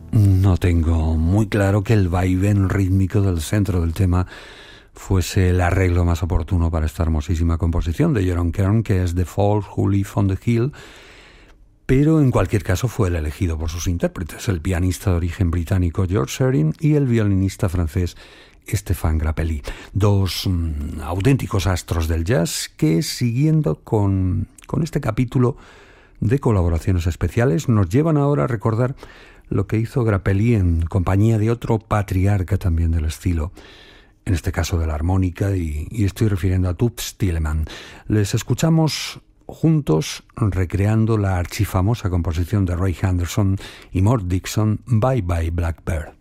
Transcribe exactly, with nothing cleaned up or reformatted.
No tengo muy claro que el vaivén rítmico del centro del tema fuese el arreglo más oportuno para esta hermosísima composición de Jerome Kern, que es The Folk Who Live on the Hill, pero en cualquier caso fue el elegido por sus intérpretes, el pianista de origen británico George Shearing y el violinista francés Stéphane Grappelli, dos mm, auténticos astros del jazz que, siguiendo con, con este capítulo de colaboraciones especiales, nos llevan ahora a recordar lo que hizo Grappelli en compañía de otro patriarca también del estilo, en este caso de la armónica, y, y estoy refiriendo a Toots Thielemans. Les escuchamos juntos recreando la archifamosa composición de Ray Henderson y Mort Dixon, Bye Bye Blackbird.